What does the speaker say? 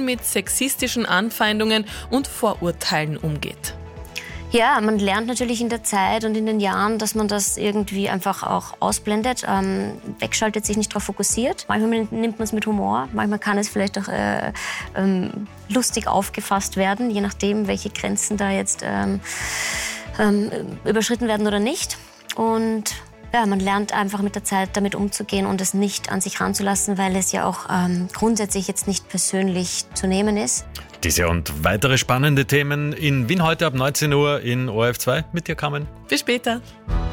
mit sexistischen Anfeindungen und Vorurteilen umgeht. Ja, man lernt natürlich in der Zeit und in den Jahren, dass man das irgendwie einfach auch ausblendet, wegschaltet, sich nicht darauf fokussiert. Manchmal nimmt man es mit Humor, manchmal kann es vielleicht auch lustig aufgefasst werden, je nachdem, welche Grenzen da jetzt überschritten werden oder nicht. Und ja, man lernt einfach mit der Zeit damit umzugehen und es nicht an sich ranzulassen, weil es ja auch grundsätzlich jetzt nicht persönlich zu nehmen ist. Diese und weitere spannende Themen in Wien heute ab 19 Uhr in ORF 2 mit dir, Carmen. Bis später.